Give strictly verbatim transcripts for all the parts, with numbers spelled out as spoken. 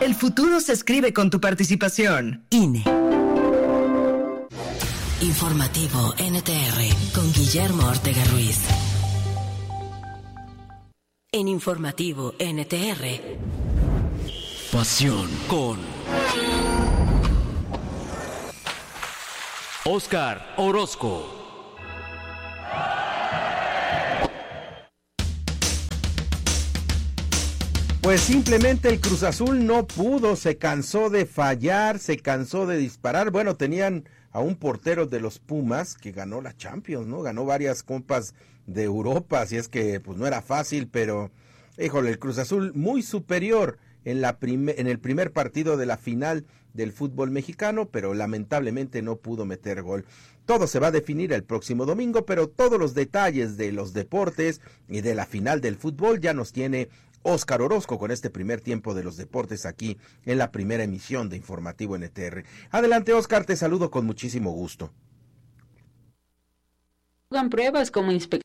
El futuro se escribe con tu participación. I N E. Informativo N T R con Guillermo Ortega Ruiz. En Informativo N T R. Pasión con Oscar Orozco. Pues simplemente el Cruz Azul no pudo, se cansó de fallar, se cansó de disparar. Bueno, tenían a un portero de los Pumas que ganó la Champions, ¿no? Ganó varias copas de Europa, así es que pues no era fácil, pero híjole, el Cruz Azul muy superior en la prime- en el primer partido de la final del fútbol mexicano, pero lamentablemente no pudo meter gol. Todo se va a definir el próximo domingo, pero todos los detalles de los deportes y de la final del fútbol ya nos tiene Oscar Orozco con este primer tiempo de los deportes aquí en la primera emisión de Informativo N T R. Adelante, Oscar, te saludo con muchísimo gusto. Hagan pruebas como inspector.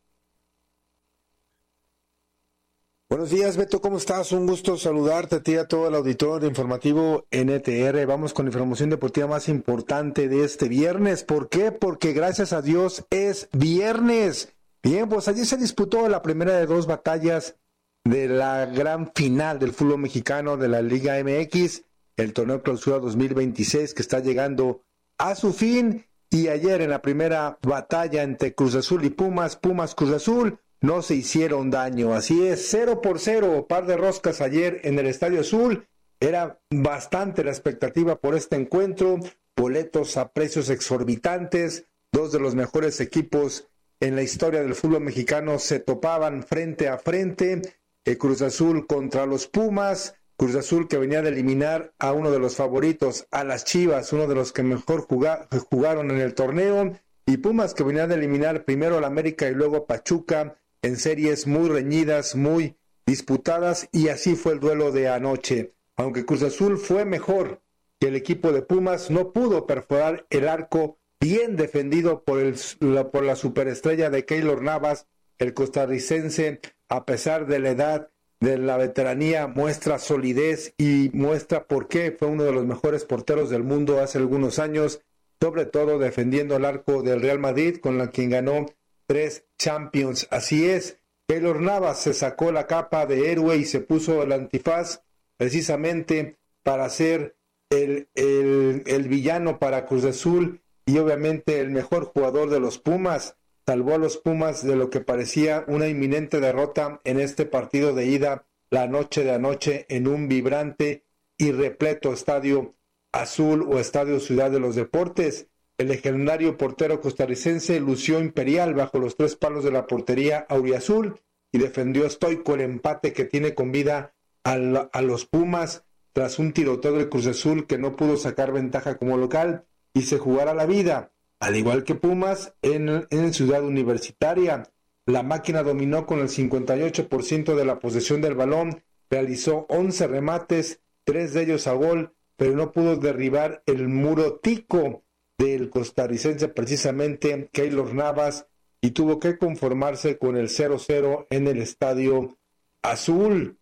Buenos días, Beto, ¿cómo estás? Un gusto saludarte a ti y a todo el auditorio de Informativo N T R. Vamos con la información deportiva más importante de este viernes. ¿Por qué? Porque gracias a Dios es viernes. Bien, pues ayer se disputó la primera de dos batallas de la gran final del fútbol mexicano de la Liga M X, el torneo Clausura dos mil veintiséis que está llegando a su fin, y ayer en la primera batalla entre Cruz Azul y Pumas, Pumas Cruz Azul, no se hicieron daño, así es, cero por cero, par de roscas ayer en el Estadio Azul, era bastante la expectativa por este encuentro, boletos a precios exorbitantes, dos de los mejores equipos en la historia del fútbol mexicano se topaban frente a frente, el Cruz Azul contra los Pumas, Cruz Azul que venía de eliminar a uno de los favoritos, a las Chivas, uno de los que mejor juga, jugaron en el torneo, y Pumas que venía de eliminar primero al América y luego a Pachuca, en series muy reñidas, muy disputadas, y así fue el duelo de anoche. Aunque Cruz Azul fue mejor que el equipo de Pumas, no pudo perforar el arco bien defendido por, el, la, por la superestrella de Keylor Navas, el costarricense, a pesar de la edad, de la veteranía, muestra solidez y muestra por qué fue uno de los mejores porteros del mundo hace algunos años, sobre todo defendiendo el arco del Real Madrid, con la quien ganó tres Champions. Así es, Keylor Navas se sacó la capa de héroe y se puso el antifaz precisamente para ser el, el, el villano para Cruz Azul y obviamente el mejor jugador de los Pumas. Salvó a los Pumas de lo que parecía una inminente derrota en este partido de ida la noche de anoche en un vibrante y repleto Estadio Azul o Estadio Ciudad de los Deportes. El legendario portero costarricense lució imperial bajo los tres palos de la portería auriazul y defendió estoico el empate que tiene con vida a, la, a los Pumas tras un tiroteo del Cruz Azul que no pudo sacar ventaja como local y se jugará la vida. Al igual que Pumas, en, en Ciudad Universitaria, la máquina dominó con el cincuenta y ocho por ciento de la posesión del balón, realizó once remates, tres de ellos a gol, pero no pudo derribar el muro tico del costarricense, precisamente Keylor Navas, y tuvo que conformarse con el cero cero en el Estadio Azul,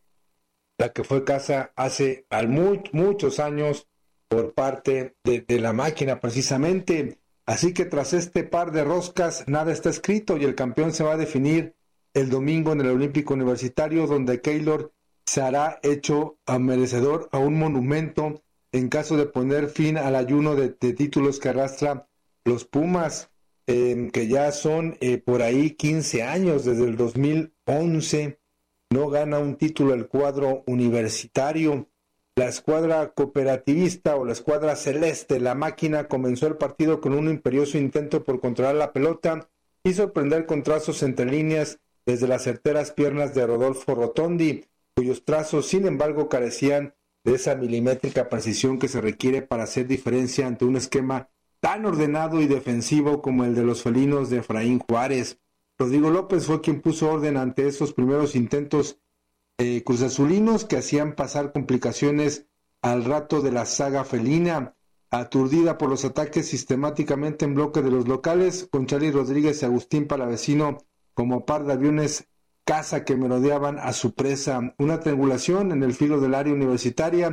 la que fue casa hace muy, muchos años por parte de, de la máquina, precisamente. Así que tras este par de roscas, nada está escrito y el campeón se va a definir el domingo en el Olímpico Universitario, donde Keylor se hará hecho a merecedor a un monumento en caso de poner fin al ayuno de, de títulos que arrastra los Pumas, eh, que ya son eh, por ahí quince años, desde el dos mil once, no gana un título el cuadro universitario. La escuadra cooperativista o la escuadra celeste, la máquina, comenzó el partido con un imperioso intento por controlar la pelota y sorprender con trazos entre líneas desde las certeras piernas de Rodolfo Rotondi, cuyos trazos, sin embargo, carecían de esa milimétrica precisión que se requiere para hacer diferencia ante un esquema tan ordenado y defensivo como el de los felinos de Efraín Juárez. Rodrigo López fue quien puso orden ante esos primeros intentos Eh, cruzazulinos que hacían pasar complicaciones al rato de la saga felina, aturdida por los ataques sistemáticamente en bloque de los locales, con Charly Rodríguez y Agustín Palavecino como par de aviones caza que merodeaban a su presa. Una triangulación en el filo del área universitaria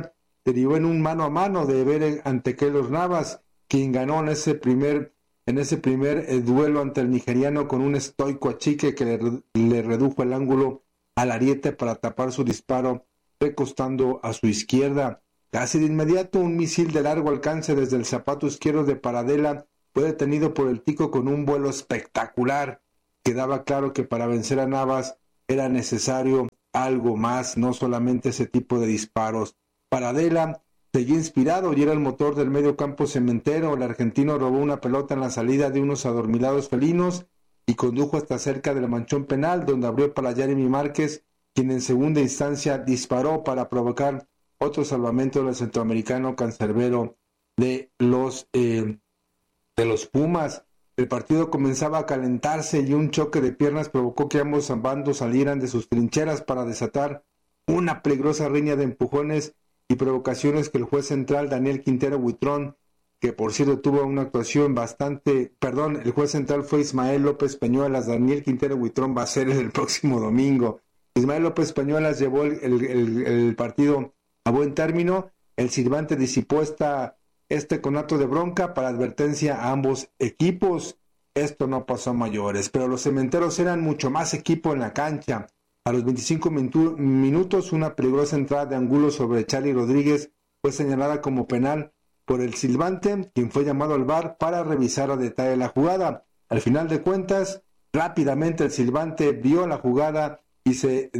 derivó en un mano a mano de ver ante Keylor Navas, quien ganó en ese primer, en ese primer eh, duelo ante el nigeriano con un estoico achique que le, le redujo el ángulo al ariete para tapar su disparo, recostando a su izquierda. Casi de inmediato, un misil de largo alcance desde el zapato izquierdo de Paradela fue detenido por el tico con un vuelo espectacular. Quedaba claro que para vencer a Navas era necesario algo más, no solamente ese tipo de disparos. Paradela seguía inspirado y era el motor del medio campo cementero. El argentino robó una pelota en la salida de unos adormilados felinos y condujo hasta cerca del manchón penal, donde abrió para Jeremy Márquez, quien en segunda instancia disparó para provocar otro salvamento del centroamericano cancerbero de los, eh, de los Pumas. El partido comenzaba a calentarse y un choque de piernas provocó que ambos bandos salieran de sus trincheras para desatar una peligrosa riña de empujones y provocaciones que el juez central Daniel Quintero Buitrón, que por cierto tuvo una actuación bastante, perdón, el juez central fue Ismael López Peñuelas. Daniel Quintero Buitrón va a ser el próximo domingo. Ismael López Peñuelas llevó el, el, el, el partido a buen término. El silbante disipó esta, este conato de bronca para advertencia a ambos equipos. Esto no pasó a mayores, pero los cementeros eran mucho más equipo en la cancha. A los veinticinco minutu- minutos, una peligrosa entrada de Angulo sobre Charlie Rodríguez fue señalada como penal por el silbante, quien fue llamado al V A R para revisar a detalle la jugada. Al final de cuentas, rápidamente el silbante vio la jugada y se,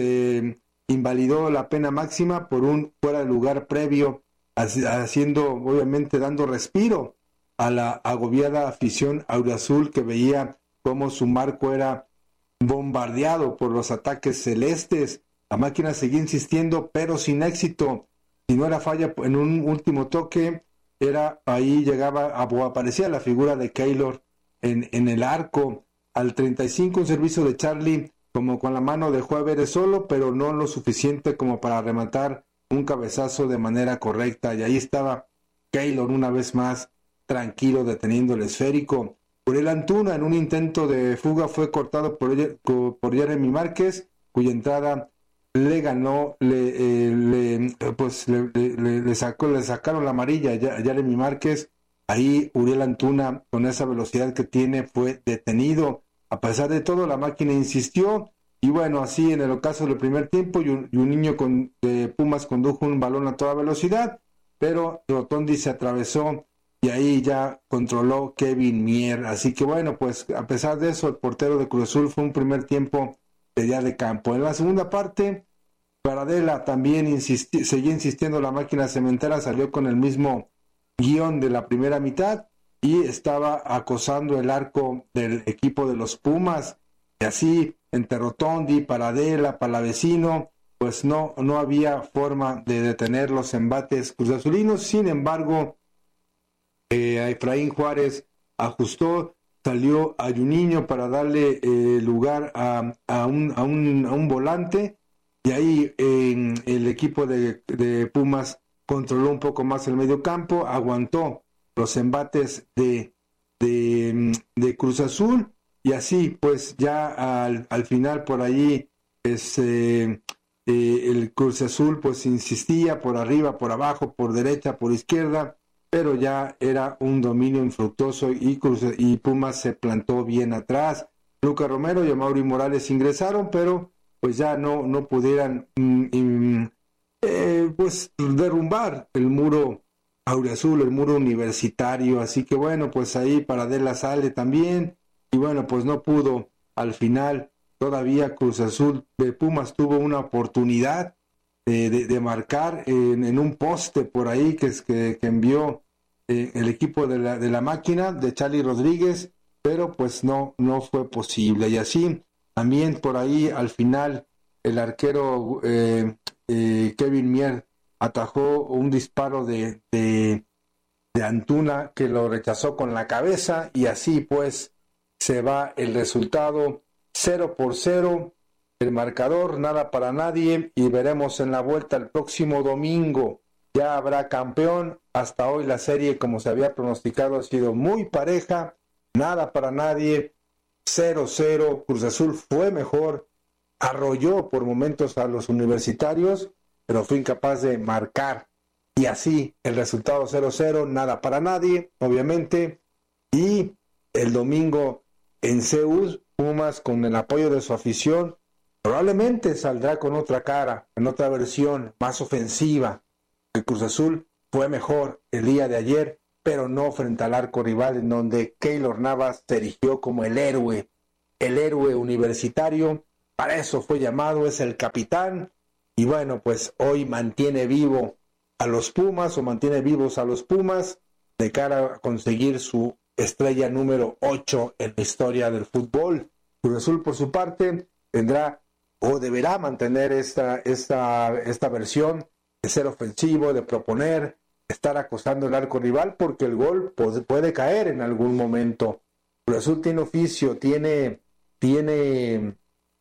se invalidó la pena máxima por un fuera de lugar previo, haciendo, obviamente, dando respiro a la agobiada afición auriazul, que veía cómo su marco era bombardeado por los ataques celestes. La máquina seguía insistiendo, pero sin éxito. Si no era falla en un último toque, era ahí llegaba, aparecía la figura de Keylor en, en el arco. Al treinta y cinco, un servicio de Charlie, como con la mano dejó a Vélez solo, pero no lo suficiente como para rematar un cabezazo de manera correcta. Y ahí estaba Keylor una vez más, tranquilo, deteniendo el esférico. Uriel Antuna, en un intento de fuga, fue cortado por, por Jeremy Márquez, cuya entrada le ganó, le, eh, le pues le, le, le sacó, le sacaron la amarilla a Jeremy Márquez. Ahí Uriel Antuna, con esa velocidad que tiene, fue detenido. A pesar de todo, la máquina insistió, y bueno, así en el ocaso del primer tiempo, y un, y un niño con, de Pumas condujo un balón a toda velocidad, pero Rotondi se atravesó y ahí ya controló Kevin Mier. Así que bueno, pues a pesar de eso, el portero de Cruz Azul fue un primer tiempo de día de campo. En la segunda parte, Paradela también insisti- seguía insistiendo, la máquina cementera salió con el mismo guión de la primera mitad y estaba acosando el arco del equipo de los Pumas, y así entre Rotondi, Paradela, Palavecino, pues no, no había forma de detener los embates cruzazulinos. Sin embargo, eh, Efraín Juárez ajustó, salió a Juninho para darle eh, lugar a, a, un, a, un, a un volante, y ahí eh, el equipo de, de Pumas controló un poco más el medio campo, aguantó los embates de, de, de Cruz Azul, y así pues ya al, al final por ahí es, eh, eh, el Cruz Azul pues insistía por arriba, por abajo, por derecha, por izquierda, pero ya era un dominio infructuoso y, Cruz, y Pumas se plantó bien atrás. Lucas Romero y Amaury Morales ingresaron, pero pues ya no, no pudieran mm, mm, eh, pues derrumbar el muro auriazul, el muro universitario. Así que bueno, pues ahí Paradela sale también, y bueno, pues no pudo. Al final todavía Cruz Azul de Pumas tuvo una oportunidad eh, de, de marcar en, en un poste por ahí que, que, que envió eh, el equipo de la, de la máquina de Charlie Rodríguez, pero pues no, no fue posible. Y así también por ahí al final el arquero eh, eh, Kevin Mier atajó un disparo de, de, de Antuna, que lo rechazó con la cabeza, y así pues se va el resultado cero por cero, el marcador, nada para nadie, y veremos en la vuelta el próximo domingo. Ya habrá campeón. Hasta hoy la serie, como se había pronosticado, ha sido muy pareja, nada para nadie, cero cero. Cruz Azul fue mejor, arrolló por momentos a los universitarios, pero fue incapaz de marcar y así el resultado cero cero, nada para nadie, obviamente. Y el domingo en Seúl, Pumas, con el apoyo de su afición, probablemente saldrá con otra cara, en otra versión más ofensiva. El Cruz Azul fue mejor el día de ayer, pero no frente al arco rival, en donde Keylor Navas se erigió como el héroe, el héroe universitario. Para eso fue llamado, es el capitán, y bueno, pues hoy mantiene vivo a los Pumas, o mantiene vivos a los Pumas, de cara a conseguir su estrella número ocho en la historia del fútbol. Cruz Azul, por su parte, tendrá o deberá mantener esta, esta, esta versión de ser ofensivo, de proponer, estar acosando el arco rival, porque el gol puede, puede caer en algún momento. Cruz Azul tiene oficio, tiene, tiene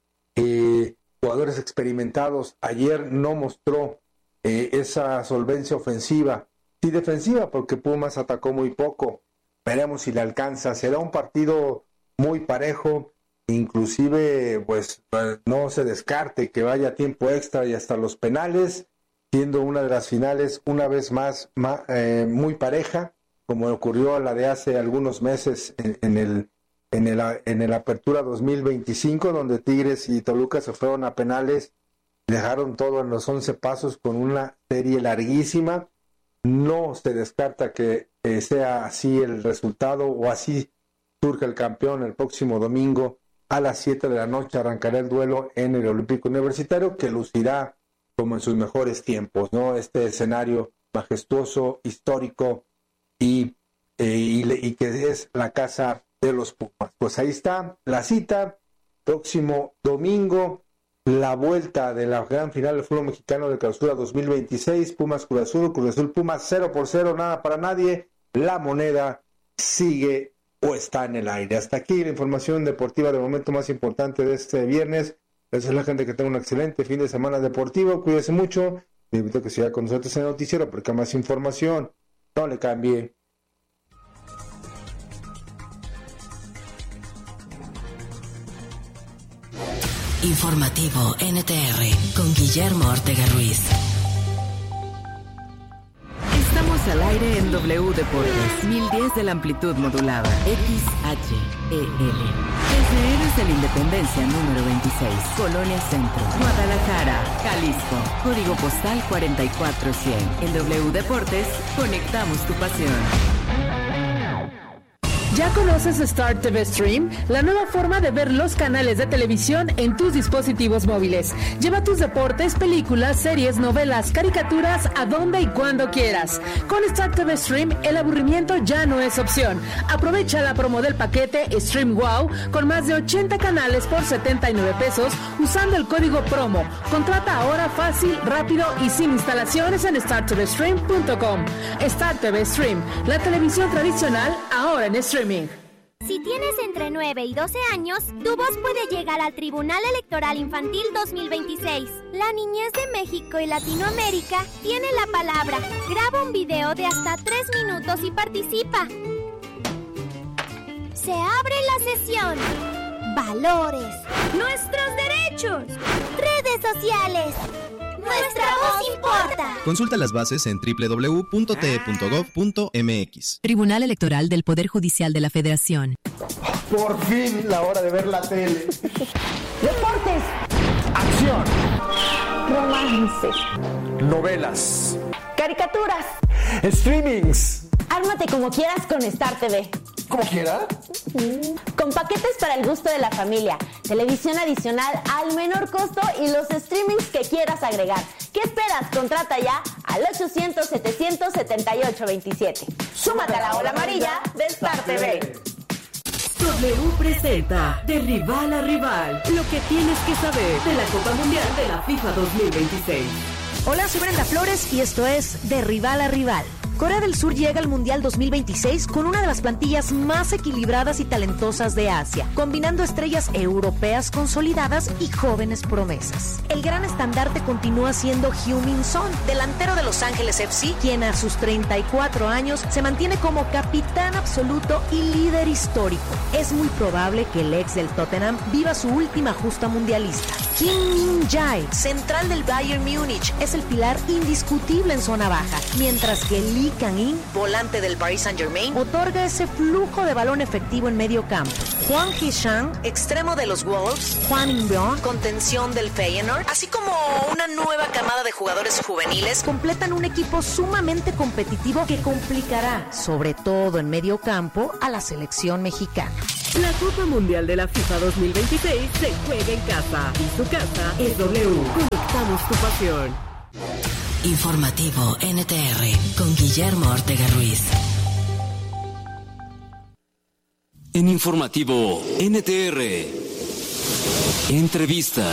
eh, jugadores experimentados. Ayer no mostró eh, esa solvencia ofensiva, sí defensiva, porque Pumas atacó muy poco. Veremos si le alcanza. Será un partido muy parejo, inclusive pues no se descarte que vaya tiempo extra y hasta los penales, siendo una de las finales una vez más, más eh, muy pareja, como ocurrió a la de hace algunos meses en, en el en el en el Apertura dos mil veinticinco, donde Tigres y Toluca se fueron a penales, dejaron todo en los once pasos con una serie larguísima. No se descarta que eh, sea así el resultado, o así surge el campeón el próximo domingo a las siete de la noche. Arrancará el duelo en el Olímpico Universitario, que lucirá como en sus mejores tiempos, ¿no? Este escenario majestuoso, histórico, y, eh, y, y que es la casa de los Pumas. Pues ahí está la cita, próximo domingo, la vuelta de la gran final del fútbol mexicano de Clausura dos mil veintiséis, Pumas Cruz Azul, Cruz Azul Pumas cero por cero, nada para nadie. La moneda sigue o está en el aire. Hasta aquí la información deportiva de momento más importante de este viernes. Gracias a la gente, que tenga un excelente fin de semana deportivo. Cuídese mucho. Le invito a que siga con nosotros en el noticiero, porque más información. No le cambie. Informativo N T R con Guillermo Ortega Ruiz. Estamos al aire en W Deportes, mil diez de la amplitud modulada, X H E L. Desde Héroes de la Independencia número veintiséis, Colonia Centro, Guadalajara, Jalisco. Código postal cuarenta y cuatro cien. En W Deportes, conectamos tu pasión. ¿Ya conoces Star T V Stream? La nueva forma de ver los canales de televisión en tus dispositivos móviles. Lleva tus deportes, películas, series, novelas, caricaturas a donde y cuando quieras. Con Star T V Stream, el aburrimiento ya no es opción. Aprovecha la promo del paquete Stream Wow con más de ochenta canales por setenta y nueve pesos usando el código promo. Contrata ahora fácil, rápido y sin instalaciones en star t v stream punto com. Star T V Stream, la televisión tradicional ahora en streaming. Si tienes entre nueve y doce años, tu voz puede llegar al Tribunal Electoral Infantil dos mil veintiséis. La niñez de México y Latinoamérica tiene la palabra. Graba un video de hasta tres minutos y participa. Se abre la sesión. Valores. Nuestros derechos. Redes sociales. Nuestra voz importa. Consulta las bases en doble u doble u doble u punto t e punto gov punto m x. Tribunal Electoral del Poder Judicial de la Federación. Por fin, la hora de ver la tele. Deportes. Acción. Romance. Novelas. Caricaturas. Streamings. Ármate como quieras con Star T V. ¿Como quiera? Con paquetes para el gusto de la familia, televisión adicional al menor costo y los streamings que quieras agregar. ¿Qué esperas? Contrata ya al ochocientos, setecientos setenta y ocho veintisiete. Súmate a la ola amarilla de Star T V. W presenta De Rival a Rival, lo que tienes que saber de la Copa Mundial de la FIFA dos mil veintiséis. Hola, soy Brenda Flores y esto es De Rival a Rival. Corea del Sur llega al Mundial dos mil veintiséis con una de las plantillas más equilibradas y talentosas de Asia, combinando estrellas europeas consolidadas y jóvenes promesas. El gran estandarte continúa siendo Heung-min Son, delantero de Los Ángeles F C, quien a sus treinta y cuatro años se mantiene como capitán absoluto y líder histórico. Es muy probable que el ex del Tottenham viva su última justa mundialista. Kim Min-jae, central del Bayern Múnich, es el pilar indiscutible en zona baja, mientras que Lee Kang-in, volante del Paris Saint-Germain, otorga ese flujo de balón efectivo en medio campo. Hwang Hee-chan, extremo de los Wolves, Hwang In-beon, contención del Feyenoord, así como una nueva camada de jugadores juveniles, completan un equipo sumamente competitivo que complicará, sobre todo en medio campo, a la selección mexicana. La Copa Mundial de la FIFA dos mil veintiséis se juega en casa y su casa es W. Conectamos tu pasión. Informativo N T R con Guillermo Ortega Ruiz. En Informativo N T R, entrevista.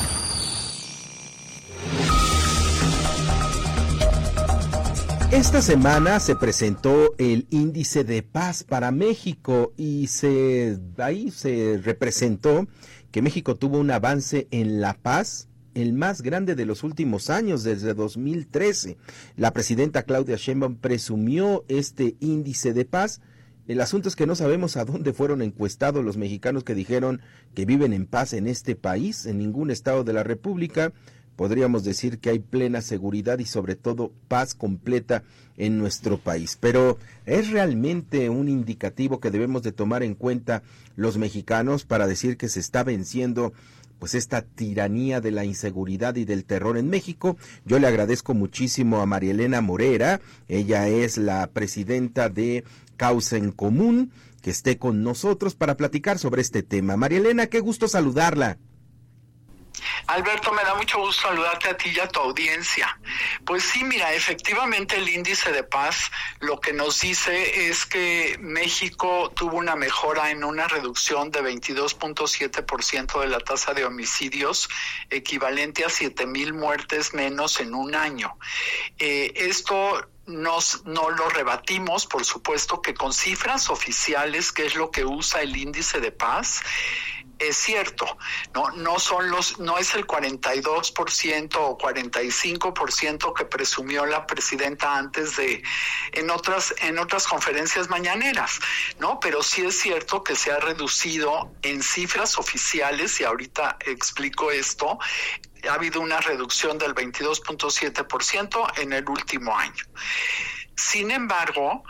Esta semana se presentó el índice de paz para México y se ahí se representó que México tuvo un avance en la paz, el más grande de los últimos años, desde dos mil trece. La presidenta Claudia Sheinbaum presumió este índice de paz. El asunto es que no sabemos a dónde fueron encuestados los mexicanos que dijeron que viven en paz en este país. En ningún estado de la República podríamos decir que hay plena seguridad y sobre todo paz completa en nuestro país. Pero ¿es realmente un indicativo que debemos de tomar en cuenta los mexicanos para decir que se está venciendo pues esta tiranía de la inseguridad y del terror en México? Yo le agradezco muchísimo a María Elena Morera, ella es la presidenta de Causa en Común, que esté con nosotros para platicar sobre este tema. María Elena, qué gusto saludarla. Alberto, me da mucho gusto saludarte a ti y a tu audiencia. Pues sí, mira, efectivamente el índice de paz lo que nos dice es que México tuvo una mejora en una reducción de veintidós punto siete por ciento de la tasa de homicidios, equivalente a siete mil muertes menos en un año. Eh, esto Nos, no lo rebatimos, por supuesto, que con cifras oficiales, que es lo que usa el índice de paz, es cierto, no, no son los, no es el cuarenta y dos por ciento o cuarenta y cinco por ciento que presumió la presidenta antes de, en otras, en otras conferencias mañaneras, ¿no? Pero sí es cierto que se ha reducido en cifras oficiales, y ahorita explico esto. Ha habido una reducción del veintidós punto siete por ciento en el último año. Sin embargo,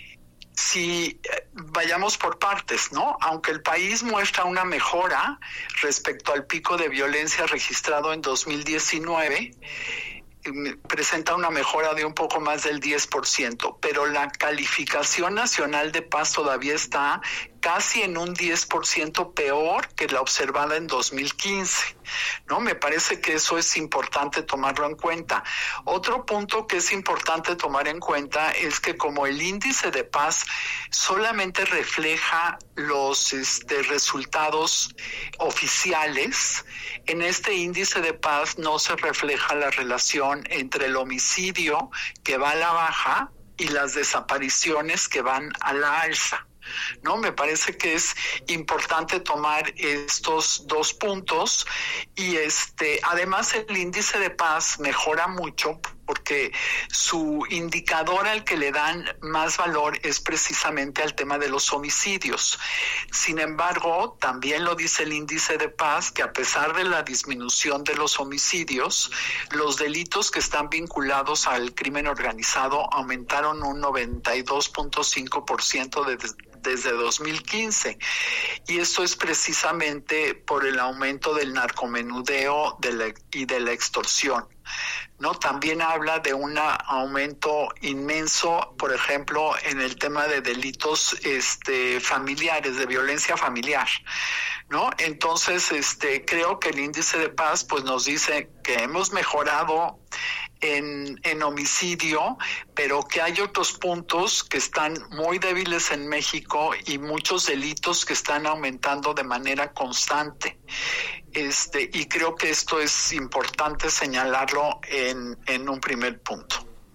si vayamos por partes, ¿no? Aunque el país muestra una mejora respecto al pico de violencia registrado en dos mil diecinueve, presenta una mejora de un poco más del diez por ciento, pero la calificación nacional de paz todavía está casi en un diez por ciento peor que la observada en dos mil quince, ¿no? Me parece que eso es importante tomarlo en cuenta. Otro punto que es importante tomar en cuenta es que como el índice de paz solamente refleja los este, resultados oficiales, en este índice de paz no se refleja la relación entre el homicidio, que va a la baja, y las desapariciones, que van a la alza. No, me parece que es importante tomar estos dos puntos, y este, además el índice de paz mejora mucho porque su indicador al que le dan más valor es precisamente al tema de los homicidios. Sin embargo, también lo dice el índice de paz, que a pesar de la disminución de los homicidios, los delitos que están vinculados al crimen organizado aumentaron un noventa y dos punto cinco por ciento de desde dos mil quince, y esto es precisamente por el aumento del narcomenudeo de la, y de la extorsión, ¿no? También habla de un aumento inmenso, por ejemplo, en el tema de delitos este, familiares, de violencia familiar, ¿no? Entonces, este, creo que el índice de paz pues nos dice que hemos mejorado En, en homicidio, pero que hay otros puntos que están muy débiles en México y muchos delitos que están aumentando de manera constante. Este, y creo que esto es importante señalarlo en, en un primer punto.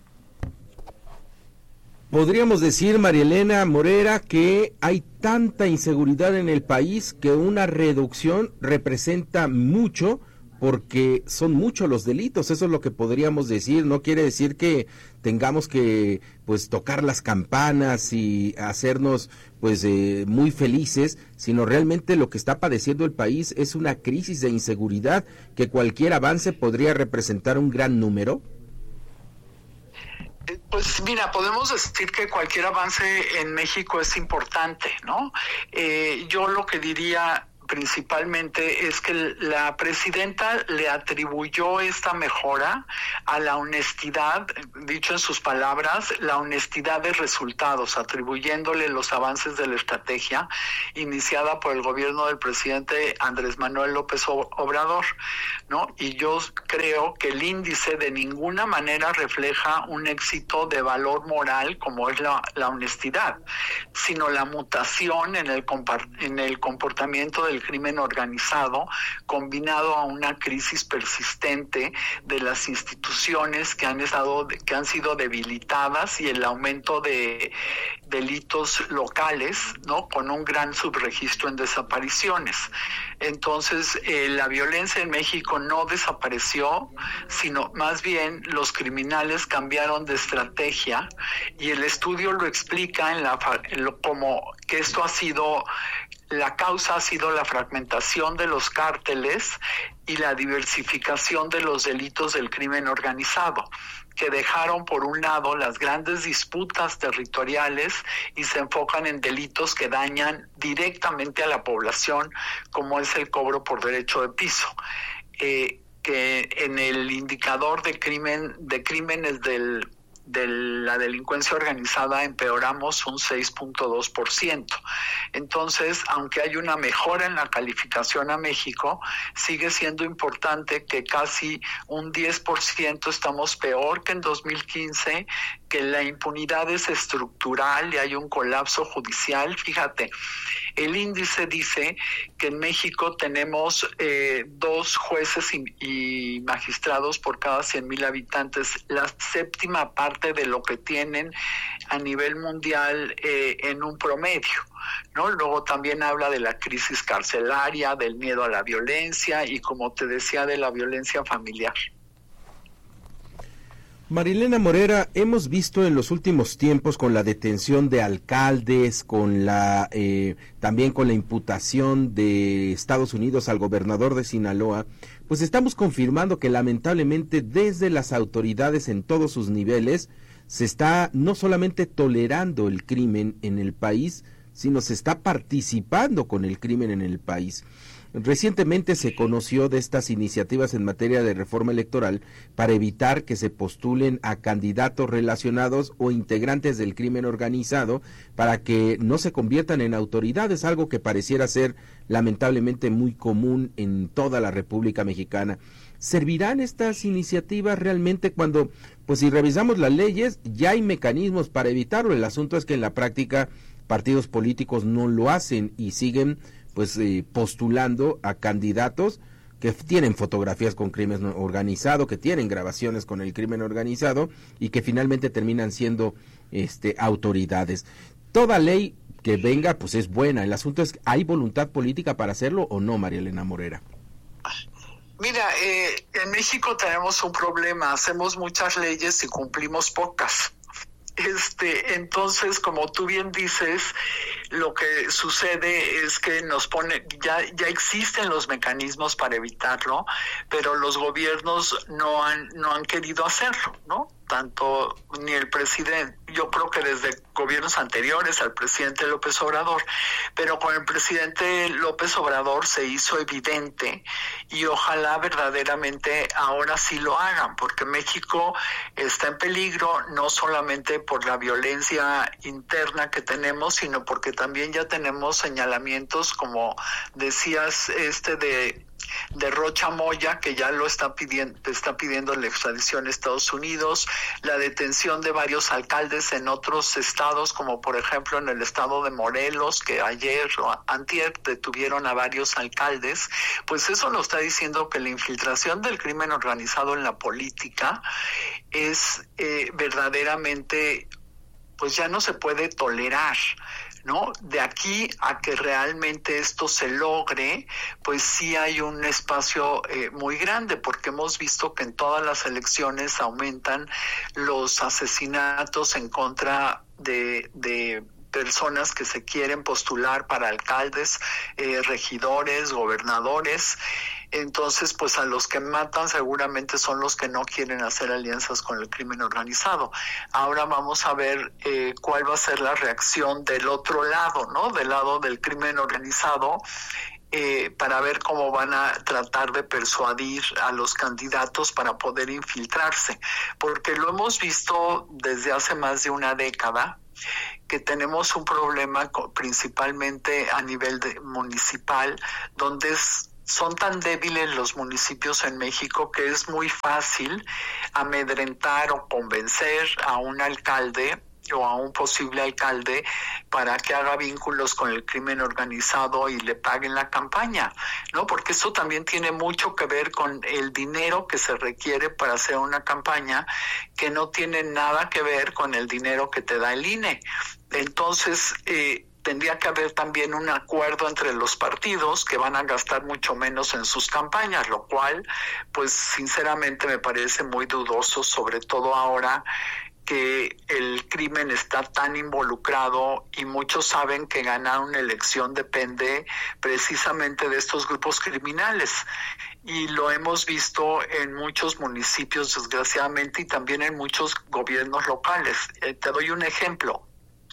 Podríamos decir, María Elena Morera, que hay tanta inseguridad en el país que una reducción representa mucho, porque son muchos los delitos, eso es lo que podríamos decir. No quiere decir que tengamos que pues tocar las campanas y hacernos pues eh, muy felices, sino realmente lo que está padeciendo el país es una crisis de inseguridad que cualquier avance podría representar un gran número. Pues mira, podemos decir que cualquier avance en México es importante, ¿no? Eh, yo lo que diría principalmente es que la presidenta le atribuyó esta mejora a la honestidad, dicho en sus palabras, la honestidad de resultados, atribuyéndole los avances de la estrategia iniciada por el gobierno del presidente Andrés Manuel López Obrador, ¿no? Y yo creo que el índice de ninguna manera refleja un éxito de valor moral como es la, la honestidad, sino la mutación en el, en el comportamiento del crimen organizado, combinado a una crisis persistente de las instituciones que han estado, que han sido debilitadas, y el aumento de delitos locales, ¿no? Con un gran subregistro en desapariciones. Entonces, eh, la violencia en México no desapareció, sino más bien los criminales cambiaron de estrategia, y el estudio lo explica en la en lo, como que esto ha sido la causa ha sido la fragmentación de los cárteles y la diversificación de los delitos del crimen organizado, que dejaron por un lado las grandes disputas territoriales y se enfocan en delitos que dañan directamente a la población, como es el cobro por derecho de piso, eh, que en el indicador de crimen de crímenes del de la delincuencia organizada empeoramos un seis punto dos por ciento. Entonces, aunque hay una mejora en la calificación a México, sigue siendo importante que casi un diez por ciento estamos peor que en dos mil quince, que la impunidad es estructural y hay un colapso judicial. Fíjate, el índice dice que en México tenemos eh, dos jueces y, y magistrados por cada cien mil habitantes, la séptima parte de lo que tienen a nivel mundial eh, en un promedio, ¿no? Luego también habla de la crisis carcelaria, del miedo a la violencia y, como te decía, de la violencia familiar. Marilena Morera, hemos visto en los últimos tiempos con la detención de alcaldes, con la eh, también con la imputación de Estados Unidos al gobernador de Sinaloa, pues estamos confirmando que lamentablemente desde las autoridades en todos sus niveles se está no solamente tolerando el crimen en el país, sino se está participando con el crimen en el país. Recientemente se conoció de estas iniciativas en materia de reforma electoral para evitar que se postulen a candidatos relacionados o integrantes del crimen organizado para que no se conviertan en autoridades, algo que pareciera ser lamentablemente muy común en toda la República Mexicana. ¿Servirán estas iniciativas realmente cuando, pues si revisamos las leyes, ya hay mecanismos para evitarlo? El asunto es que en la práctica partidos políticos no lo hacen y siguen pues eh, postulando a candidatos que tienen fotografías con crimen organizado, que tienen grabaciones con el crimen organizado y que finalmente terminan siendo este autoridades. Toda ley que venga pues es buena, el asunto es, ¿hay voluntad política para hacerlo o no, María Elena Morera? Mira, eh, en México tenemos un problema, hacemos muchas leyes y cumplimos pocas. Este, entonces, como tú bien dices, lo que sucede es que nos pone, ya, ya existen los mecanismos para evitarlo, pero los gobiernos no han, no han querido hacerlo, ¿no? Tanto ni el presidente, yo creo que desde gobiernos anteriores al presidente López Obrador, pero con el presidente López Obrador se hizo evidente y ojalá verdaderamente ahora sí lo hagan, porque México está en peligro no solamente por la violencia interna que tenemos, sino porque también ya tenemos señalamientos, como decías, este de de Rocha Moya, que ya lo está pidiendo, está pidiendo la extradición a Estados Unidos, la detención de varios alcaldes en otros estados, como por ejemplo en el estado de Morelos, que ayer o antier detuvieron a varios alcaldes. Pues eso nos está diciendo que la infiltración del crimen organizado en la política es eh, verdaderamente, pues ya no se puede tolerar. ¿no? De aquí a que realmente esto se logre, pues sí hay un espacio eh, muy grande, porque hemos visto que en todas las elecciones aumentan los asesinatos en contra de, de personas que se quieren postular para alcaldes, eh, regidores, gobernadores. Entonces, pues a los que matan seguramente son los que no quieren hacer alianzas con el crimen organizado. Ahora vamos a ver eh, cuál va a ser la reacción del otro lado, ¿no? Del lado del crimen organizado, eh, para ver cómo van a tratar de persuadir a los candidatos para poder infiltrarse. Porque lo hemos visto desde hace más de una década, que tenemos un problema principalmente a nivel de municipal, donde es son tan débiles los municipios en México que es muy fácil amedrentar o convencer a un alcalde o a un posible alcalde para que haga vínculos con el crimen organizado y le paguen la campaña, ¿no? Porque eso también tiene mucho que ver con el dinero que se requiere para hacer una campaña, que no tiene nada que ver con el dinero que te da el I N E. Entonces, eh, tendría que haber también un acuerdo entre los partidos que van a gastar mucho menos en sus campañas, lo cual, pues sinceramente me parece muy dudoso, sobre todo ahora que el crimen está tan involucrado y muchos saben que ganar una elección depende precisamente de estos grupos criminales. Y lo hemos visto en muchos municipios, desgraciadamente, y también en muchos gobiernos locales. Eh, te doy un ejemplo.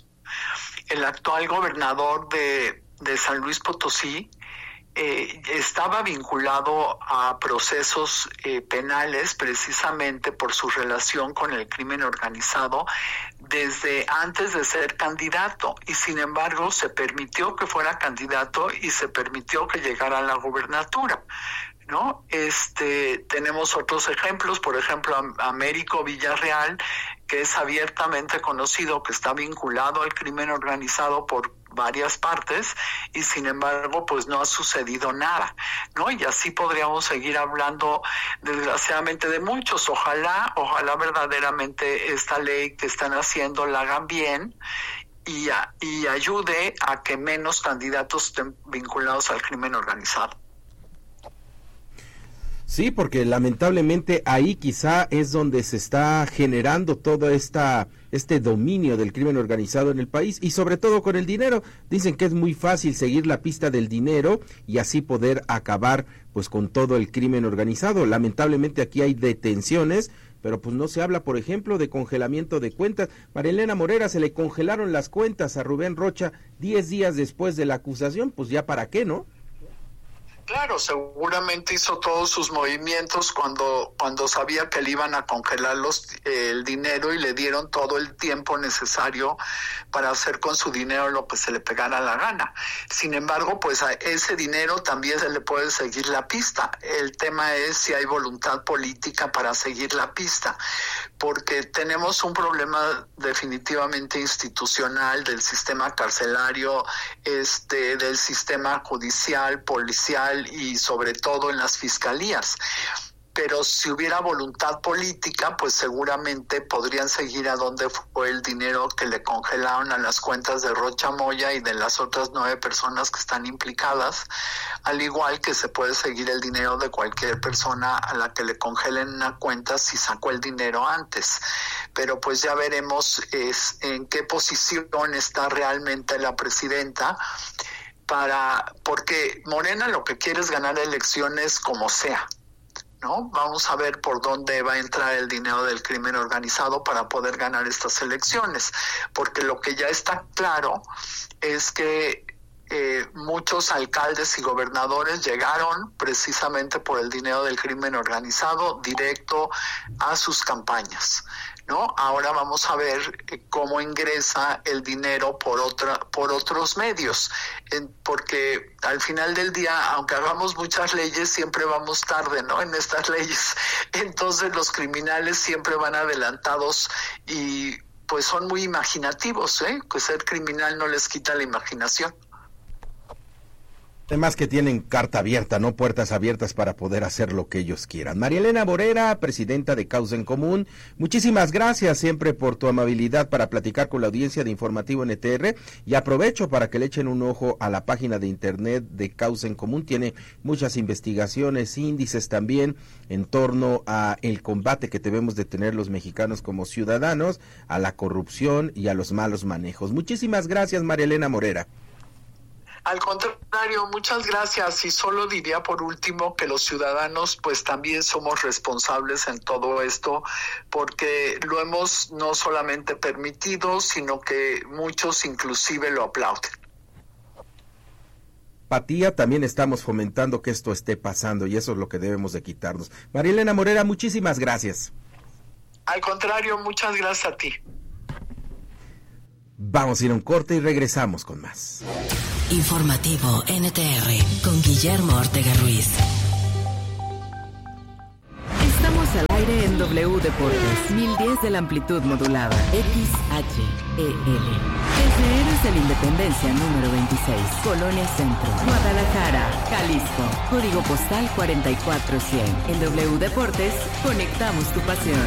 El actual gobernador de, de San Luis Potosí eh, estaba vinculado a procesos eh, penales precisamente por su relación con el crimen organizado desde antes de ser candidato, y sin embargo se permitió que fuera candidato y se permitió que llegara a la gobernatura, ¿no? Este, tenemos otros ejemplos, por ejemplo, Américo Villarreal, que es abiertamente conocido que está vinculado al crimen organizado por varias partes, y sin embargo pues no ha sucedido nada, ¿no? Y así podríamos seguir hablando desgraciadamente de muchos. Ojalá, ojalá verdaderamente esta ley que están haciendo la hagan bien y, a, y ayude a que menos candidatos estén vinculados al crimen organizado. Sí, porque lamentablemente ahí quizá es donde se está generando todo esta este dominio del crimen organizado en el país, y sobre todo con el dinero. Dicen que es muy fácil seguir la pista del dinero y así poder acabar pues con todo el crimen organizado. Lamentablemente aquí hay detenciones, pero pues no se habla, por ejemplo, de congelamiento de cuentas. Marilena Morera, se le congelaron las cuentas a Rubén Rocha diez días después de la acusación, pues ya para qué, ¿no? Claro, seguramente hizo todos sus movimientos cuando cuando sabía que le iban a congelar los, eh, el dinero, y le dieron todo el tiempo necesario para hacer con su dinero lo que se le pegara la gana. Sin embargo, pues a ese dinero también se le puede seguir la pista. El tema es si hay voluntad política para seguir la pista, porque tenemos un problema definitivamente institucional del sistema carcelario, este, del sistema judicial, policial, y sobre todo en las fiscalías. Pero si hubiera voluntad política, pues seguramente podrían seguir a dónde fue el dinero que le congelaron a las cuentas de Rocha Moya y de las otras nueve personas que están implicadas, al igual que se puede seguir el dinero de cualquier persona a la que le congelen una cuenta si sacó el dinero antes. Pero pues ya veremos es, en qué posición está realmente la presidenta, para porque Morena lo que quiere es ganar elecciones como sea, ¿no? Vamos a ver por dónde va a entrar el dinero del crimen organizado para poder ganar estas elecciones, porque lo que ya está claro es que eh, muchos alcaldes y gobernadores llegaron precisamente por el dinero del crimen organizado directo a sus campañas, ¿no? Ahora vamos a ver cómo ingresa el dinero por otra, por otros medios, en, porque al final del día, aunque hagamos muchas leyes, siempre vamos tarde, ¿no? En estas leyes, entonces los criminales siempre van adelantados y pues son muy imaginativos, ¿eh? Que ser criminal no les quita la imaginación. Además que tienen carta abierta, no puertas abiertas para poder hacer lo que ellos quieran. María Elena Morera, presidenta de Causa en Común, muchísimas gracias siempre por tu amabilidad para platicar con la audiencia de Informativo N T R, y aprovecho para que le echen un ojo a la página de internet de Causa en Común. Tiene muchas investigaciones, índices también en torno a el combate que debemos de tener los mexicanos como ciudadanos, a la corrupción y a los malos manejos. Muchísimas gracias, María Elena Morera. Al contrario, muchas gracias, y solo diría por último que los ciudadanos pues también somos responsables en todo esto, porque lo hemos no solamente permitido, sino que muchos inclusive lo aplauden. Apatía, también estamos fomentando que esto esté pasando, y eso es lo que debemos de quitarnos. María Elena Morera, muchísimas gracias. Al contrario, muchas gracias a ti. Vamos a ir a un corte y regresamos con más. Informativo N T R con Guillermo Ortega Ruiz. Estamos al aire en W Deportes, mil diez de la amplitud modulada, X H E L. Desde Héroes de la Independencia número veintiséis, Colonia Centro, Guadalajara, Jalisco. Código postal cuarenta y cuatro cien. En W Deportes, conectamos tu pasión.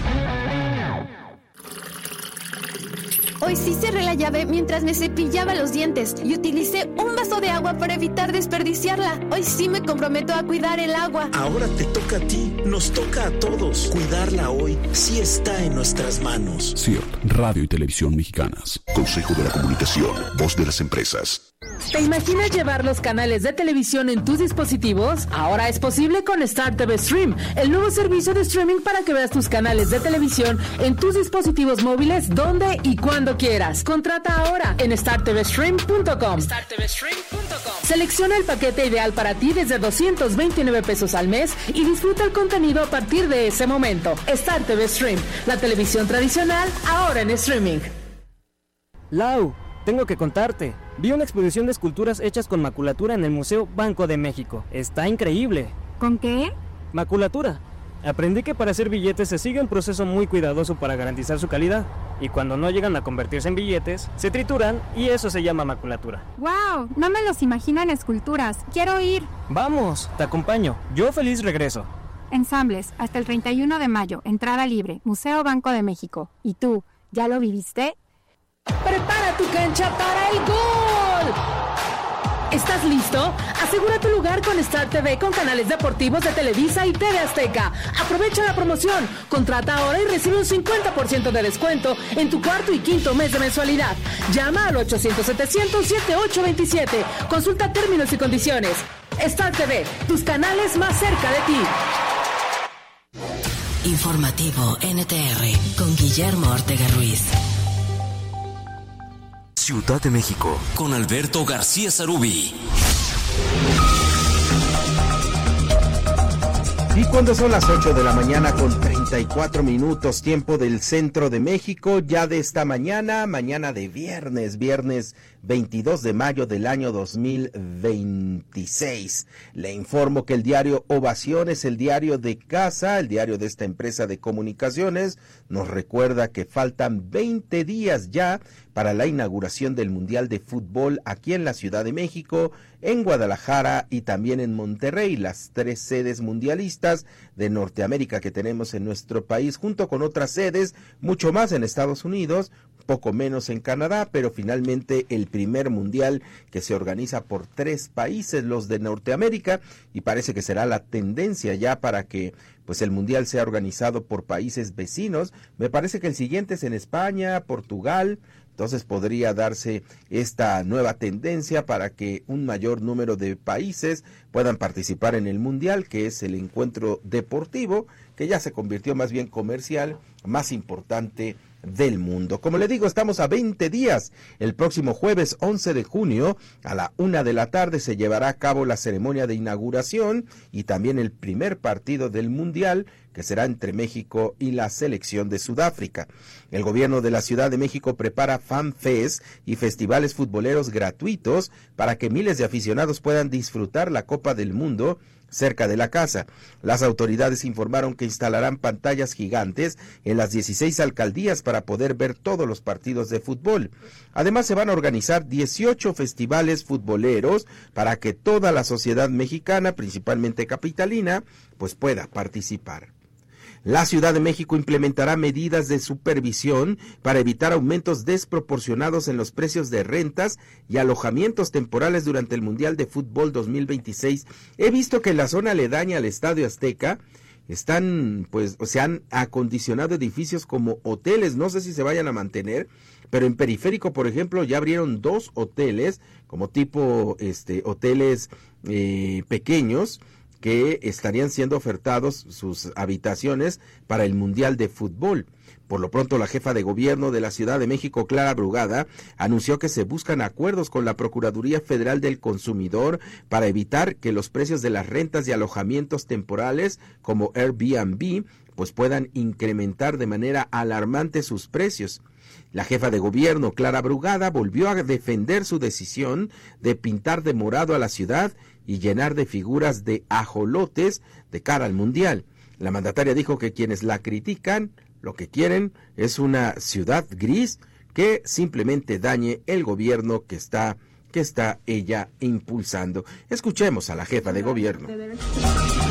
Hoy sí cerré la llave mientras me cepillaba los dientes y utilicé un vaso de agua para evitar desperdiciarla. Hoy sí me comprometo a cuidar el agua. Ahora te toca a ti, nos toca a todos. Cuidarla hoy sí está en nuestras manos. C I R T, Radio y Televisión Mexicanas. Consejo de la Comunicación, voz de las empresas. ¿Te imaginas llevar los canales de televisión en tus dispositivos? Ahora es posible con Star T V Stream, el nuevo servicio de streaming para que veas tus canales de televisión en tus dispositivos móviles donde y cuando quieras. Contrata ahora en star t v stream punto com. star t v stream punto com. Selecciona el paquete ideal para ti desde doscientos veintinueve pesos al mes y disfruta el contenido a partir de ese momento. Star T V Stream, la televisión tradicional ahora en streaming. Lau, tengo que contarte. Vi una exposición de esculturas hechas con maculatura en el Museo Banco de México. Está increíble. ¿Con qué? Maculatura. Aprendí que para hacer billetes se sigue un proceso muy cuidadoso para garantizar su calidad. Y cuando no llegan a convertirse en billetes, se trituran y eso se llama maculatura. ¡Wow! No me los imagino en esculturas. Quiero ir. Vamos, te acompaño. Yo feliz regreso. Ensambles, hasta el treinta y uno de mayo. Entrada libre. Museo Banco de México. ¿Y tú, ya lo viviste? ¡Prepara tu cancha para el gol! ¿Estás listo? Asegura tu lugar con Star T V con canales deportivos de Televisa y T V Azteca. Aprovecha la promoción. Contrata ahora y recibe un cincuenta por ciento de descuento en tu cuarto y quinto mes de mensualidad. Llama al ochocientos setecientos setenta y ocho veintisiete. Consulta términos y condiciones. Star T V, tus canales más cerca de ti. Informativo N T R con Guillermo Ortega Ruiz. Ciudad de México, con Alberto García Sarubi. Y cuando son las ocho de la mañana con treinta y cuatro minutos, tiempo del centro de México, ya de esta mañana, mañana de viernes, viernes veintidós de mayo del año dos mil veintiséis. Le informo que el diario Ovación es el diario de casa, el diario de esta empresa de comunicaciones. Nos recuerda que faltan veinte días ya para la inauguración del Mundial de Fútbol aquí en la Ciudad de México, en Guadalajara y también en Monterrey, las tres sedes mundialistas de Norteamérica que tenemos en nuestro país, junto con otras sedes, mucho más en Estados Unidos, poco menos en Canadá, pero finalmente el primer mundial que se organiza por tres países, los de Norteamérica, y parece que será la tendencia ya para que pues el mundial sea organizado por países vecinos. Me parece que el siguiente es en España, Portugal. Entonces podría darse esta nueva tendencia para que un mayor número de países puedan participar en el Mundial, que es el encuentro deportivo, que ya se convirtió más bien comercial, más importante del mundo. Como le digo, estamos a veinte días. El próximo jueves once de junio a la una de la tarde se llevará a cabo la ceremonia de inauguración y también el primer partido del Mundial, que será entre México y la selección de Sudáfrica. El gobierno de la Ciudad de México prepara Fan Fest y festivales futboleros gratuitos para que miles de aficionados puedan disfrutar la Copa del Mundo cerca de la casa. Las autoridades informaron que instalarán pantallas gigantes en las dieciséis alcaldías para poder ver todos los partidos de fútbol. Además, se van a organizar dieciocho festivales futboleros para que toda la sociedad mexicana, principalmente capitalina, pues pueda participar. La Ciudad de México implementará medidas de supervisión para evitar aumentos desproporcionados en los precios de rentas y alojamientos temporales durante el Mundial de Fútbol dos mil veintiséis. He visto que en la zona aledaña al Estadio Azteca están, pues, se han acondicionado edificios como hoteles, no sé si se vayan a mantener, pero en Periférico, por ejemplo, ya abrieron dos hoteles, como tipo, este, hoteles eh, pequeños, que estarían siendo ofertados sus habitaciones para el Mundial de Fútbol. Por lo pronto, la jefa de gobierno de la Ciudad de México, Clara Brugada, anunció que se buscan acuerdos con la Procuraduría Federal del Consumidor para evitar que los precios de las rentas y alojamientos temporales, como Airbnb, pues puedan incrementar de manera alarmante sus precios. La jefa de gobierno, Clara Brugada, volvió a defender su decisión de pintar de morado a la ciudad y llenar de figuras de ajolotes de cara al Mundial. La mandataria dijo que quienes la critican lo que quieren es una ciudad gris que simplemente dañe el gobierno que está, que está ella impulsando. Escuchemos a la jefa de gobierno.